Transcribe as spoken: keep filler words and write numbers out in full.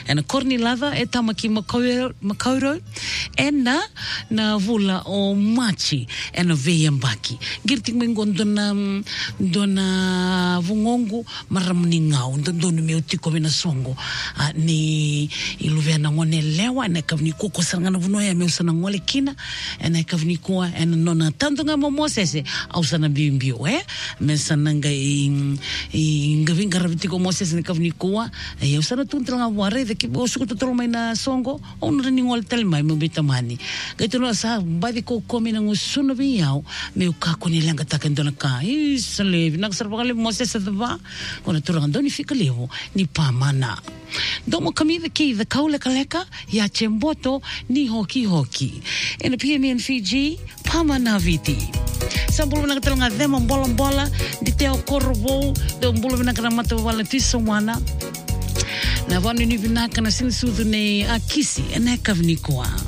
ena korni lava e tamaki makauro makauro ena na vula o machi ena veiambaki girti mengo dona dona vungongu maramuni ngau dona meu tiko vena songo a ni iluvena ngone lewa ena kavni koko sangana vuno ya meu sana ngole kina ena kavni ko ena nona tandunga momosese au sana bimbio eh mesananga i i ngavinga rabitiko moses ne kavni ko e usana tuntranga ware de ki osuko totolo mai na songo ono ni ngol tel mai mo bitamani gaitolo sa badi ko komina ngusuna biao meu kako ni langa takendona ka islevi naksarvale moses adva ona turando ni fika levo ni pamana domo kamida ki the kaula kaleka ya chemboto ni hoki hoki in the P M in Fiji pamana viti sambulu na katalanga dema bola bola di teo korvo do mbulu na kramata wala tisomana na vanu ni vinaka na sinsudu ne akisi ena kavnikoa